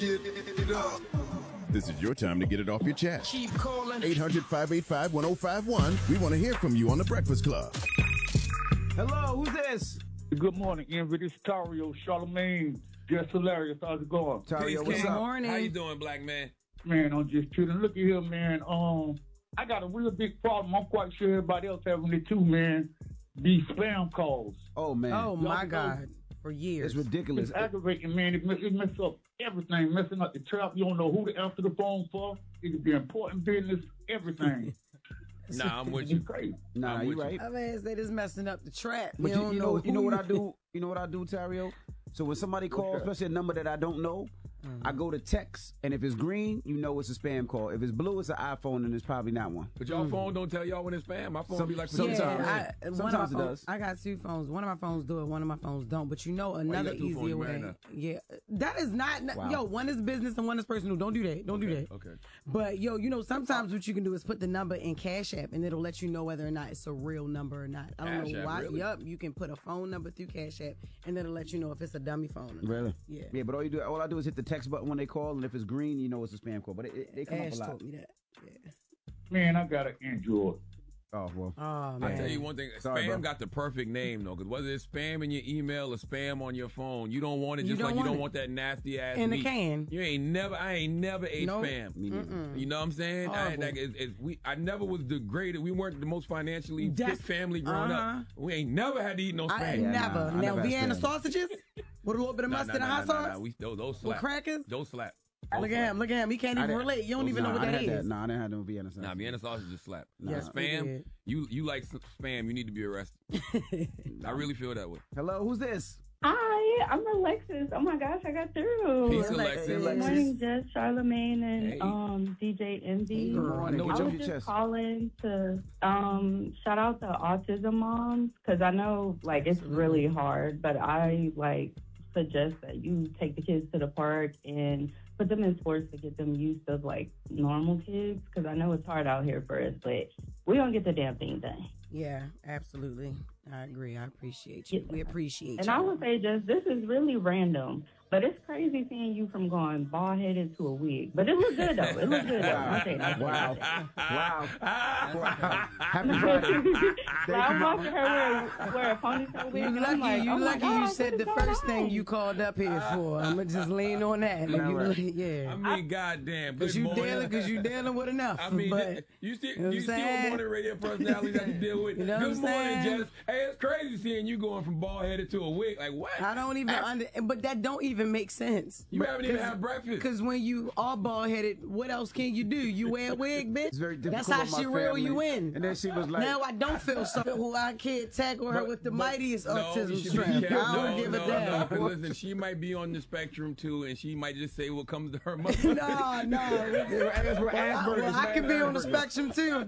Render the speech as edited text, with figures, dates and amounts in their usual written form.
get it up. This is your time to get it off your chest. Keep calling. 800-585-1051. We want to hear from you on The Breakfast Club. Hello, who's this? Good morning, Envy. This is Tario, Charlemagne. Just hilarious. How's it going? Tario, what's Good up? morning. How you doing, black man? Man, I'm just kidding. Look at here, man. I got a real big problem. I'm quite sure everybody else having it too, man. These spam calls. Oh, man. Oh, my Y'all God. For years. It's ridiculous. It's aggravating, man. It messes up everything. Messing up the trap. You don't know who to answer the phone for. It could be important business, everything. Nah, I'm with It's you. crazy. Nah, I'm you with right. I mean, they just messing up the trap. But you know what I who do? You know what I do, Tario? So when somebody calls, especially a number that I don't know, I go to text, and if it's green, you know it's a spam call. If it's blue, it's an iPhone, and it's probably not one. But y'all phone don't tell y'all when it's spam. My phone be like, sometimes. Sometimes it does. I got two phones. One of my phones do it. One of my phones don't. But you know another got two phones? easier You way. married now? Yeah, that is not. Wow. Yo, one is business and one is personal. Don't do that. Don't do that. Okay. But yo, you know sometimes what you can do is put the number in Cash App and it'll let you know whether or not it's a real number or not. I don't Cash know App, why. really? Yup, you can put a phone number through Cash App and it'll let you know if it's a dummy phone. Or not. Really? Yeah. Yeah, but all I do is hit the text button when they call, and if it's green, you know it's a spam call. But they come Ash up a lot. told me that. Yeah. Man, I got an Android. Oh, well. Oh man. I tell you one thing, Sorry, spam bro. got the perfect name though, because whether it's spam in your email or spam on your phone, you don't want it just like you don't want that nasty ass in the meat. can. I ain't never ate Nope. spam. Me neither. You know what I'm saying? Horrible. I never was the greatest. We weren't the most financially fit That's- family growing up. We ain't never had to eat no I spam. Yeah, never. nah, I now never had Vienna spam. sausages with a little bit of mustard and hot sauce. Those slap. With crackers. Those slap. Look at him. Look at him. He can't even relate. You don't even know what that is. Nah, I didn't have no Vienna sauce. Nah, Vienna sausage just slap. Yes, we Spam, did. you like spam, you need to be arrested. I really feel that way. Hello, who's this? Hi, I'm Alexis. Oh my gosh, I got through. Peace, Alexis. Good morning, Jess, Charlemagne, and Hey. DJ Envy. Good morning. know Get what I off was your just chest. calling to shout out to autism moms because I know like it's really hard, but I suggest that you take the kids to the park and put them in sports to get them used to like normal kids because I know it's hard out here for us, but we don't get the damn thing done. Yeah, absolutely. I agree. I appreciate you. We appreciate And you. I would say just this is really random, but it's crazy seeing you from going bald headed to a wig. But it looks good though. It looks good though. I'll say that. Wow. Wow. Happy Like, Friday. I'm watching her wear a ponytail wig. You and I'm lucky, like, you oh my lucky God, you what said is the going first thing on? you called up here for. I'm going to just lean on that. Yeah. I mean, goddamn. Because you dealing with enough. I mean, but, you see what I'm what saying? morning radio personalities have to deal with. You know what Good I'm morning, saying? Jess. Hey, it's crazy seeing you going from bald headed to a wig. Like what? I don't even but that don't even make sense. You haven't even had breakfast. Because when you are bald headed, what else can you do? You wear a wig, bitch. It's very difficult That's how with my she reel family. you in. And then she was like, Now I don't feel sorry who I can't tackle her with the mightiest No, you autism should be strength. careful. I don't give a damn. 'cause listen, she might be on the spectrum too, and she might just say what comes to her mind. No. Well, I can be on the spectrum too.